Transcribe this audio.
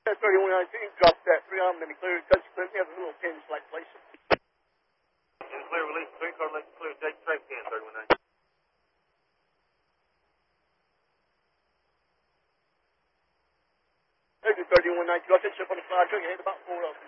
3119, drop that 3 arm, then clear. Touch clear. We have a little pinch like place. Clear, release 3, car left clear. Take straight in, 3119. There's your 3119. Got that ship on the fly truck. You hit about 4 of them.